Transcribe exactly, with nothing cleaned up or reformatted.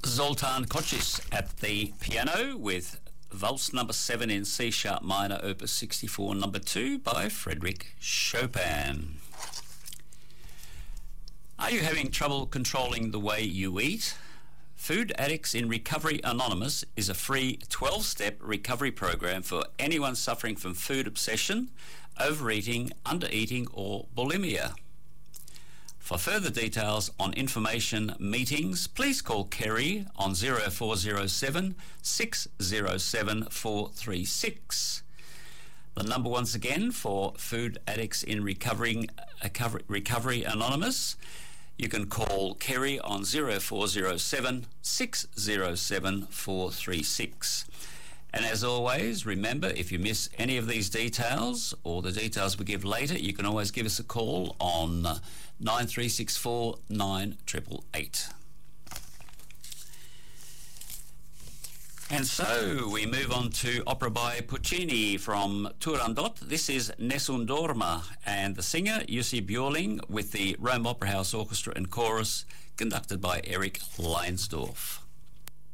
Zoltan Kocis at the piano with Valse number seven in C sharp minor, opus sixty-four, number two by Frederick Chopin. Are you having trouble controlling the way you eat? Food Addicts in Recovery Anonymous is a free twelve-step recovery program for anyone suffering from food obsession, overeating, undereating or bulimia. For further details on information meetings, please call Kerry on zero four zero seven, six zero seven, four three six. The number once again for Food Addicts in Recovering, uh, Recovery Anonymous, you can call Kerry on zero four zero seven, six zero seven, four three six. And as always, remember, if you miss any of these details or the details we give later, you can always give us a call on nine three six four, nine eight eight eight. And so we move on to opera by Puccini from Turandot. This is Nessun Dorma, and the singer, Jussi Björling, with the Rome Opera House Orchestra and Chorus, conducted by Eric Leinsdorf.